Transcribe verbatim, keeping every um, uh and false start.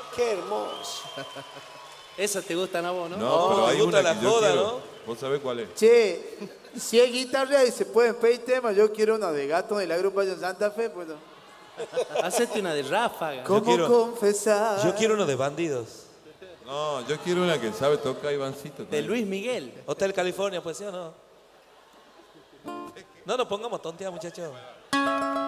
Qué hermoso. Esas te gustan a vos, ¿no? No, No, pero me hay gusta una la que yo joda, quiero. ¿no? ¿Vos sabés cuál es? Che, si hay guitarra y se pueden pedir temas, yo quiero una de Gato de la agrupación Santa Fe, pues no. Hacete una de ráfaga. ¿Cómo quiero- confesar? Yo quiero uno de bandidos. No, yo quiero una que sabe tocar Ivancito. De Luis Miguel. Hotel California, pues sí o no. No nos pongamos tonteadas, muchachos.